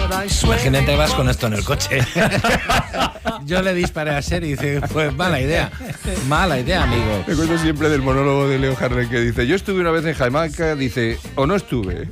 Imagínate que vas con esto en el coche. Yo le disparé a Sher y dice, pues mala idea, amigo. Me acuerdo siempre del monólogo de Leo Harlem que dice, yo estuve una vez en Jamaica, dice, o no estuve.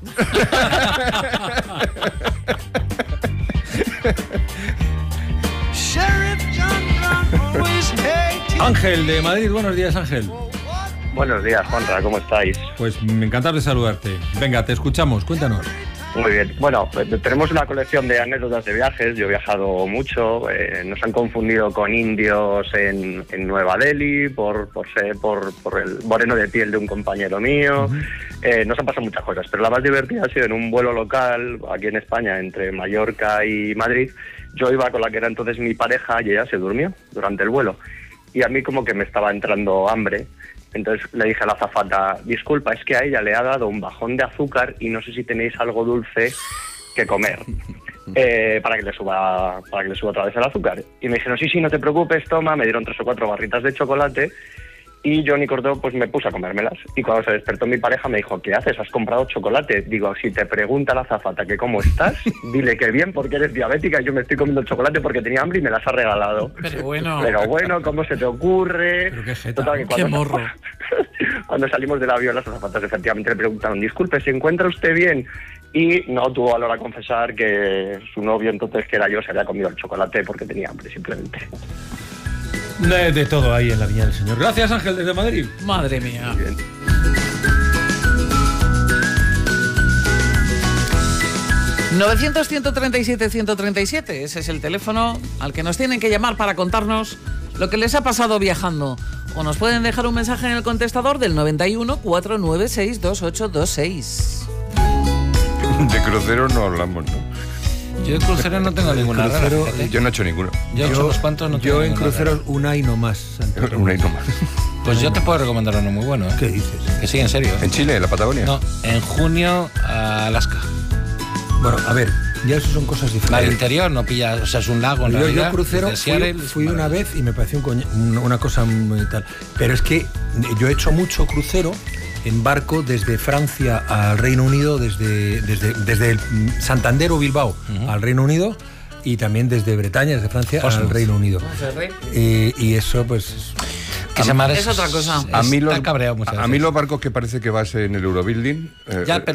Ángel de Madrid, buenos días, Ángel. Buenos días, Juanra, ¿cómo estáis? Pues me encanta de saludarte. Venga, te escuchamos, cuéntanos. Muy bien. Bueno, tenemos una colección de anécdotas de viajes. Yo he viajado mucho. Nos han confundido con indios en Nueva Delhi por el moreno de piel de un compañero mío. Nos han pasado muchas cosas, pero la más divertida ha sido en un vuelo local aquí en España entre Mallorca y Madrid. Yo iba con la que era entonces mi pareja y ella se durmió durante el vuelo. Y a mí como que me estaba entrando hambre. Entonces le dije a la azafata, disculpa, es que a ella le ha dado un bajón de azúcar y no sé si tenéis algo dulce que comer para que le suba otra vez el azúcar. Y me dijeron, sí, no te preocupes, toma. Me dieron 3 o 4 barritas de chocolate y yo ni corto pues me puse a comérmelas. Y cuando se despertó mi pareja me dijo, ¿qué haces? ¿Has comprado chocolate? Digo, si te pregunta la azafata que cómo estás, dile que bien porque eres diabética y yo me estoy comiendo el chocolate porque tenía hambre y me las ha regalado. Pero bueno, ¿cómo se te ocurre? Pero qué jeta, Total, que qué morro. Cuando salimos del avión, las azafatas efectivamente le preguntaron, disculpe, ¿se encuentra usted bien? Y no tuvo valor a confesar que su novio, entonces, que era yo, se había comido el chocolate porque tenía hambre, simplemente. De todo ahí en la Viña del Señor. Gracias, Ángel, desde Madrid. Madre mía. Muy bien. 900-137-137, ese es el teléfono al que nos tienen que llamar para contarnos lo que les ha pasado viajando. O nos pueden dejar un mensaje en el contestador del 91 496 2826. De crucero no hablamos, ¿no? Yo de crucero no tengo ninguna rara. Yo no he hecho ninguno. Yo he hecho unos cuantos, no tengo Yo en ninguna cruceros rara. una y no más. Una y no más. Pues yo te puedo recomendar uno muy bueno, ¿eh? ¿Qué dices? Que sí, en serio. ¿En Chile, en la Patagonia? No, en junio a Alaska. Bueno, a ver, ya eso son cosas Al diferentes. interior no pillas, o sea, es un lago en realidad. Yo crucero desde Seattle, fui una vez y me pareció una cosa muy tal. Pero es que yo he hecho mucho crucero en barco desde Francia al Reino Unido, desde el Santander o Bilbao al Reino Unido, y también desde Bretaña, desde Francia al Reino Unido. Y eso pues... Que se marea, es otra cosa. A mí está cabreado muchas veces. a mí los barcos que parece que vas en el Eurobuilding... Ya, pero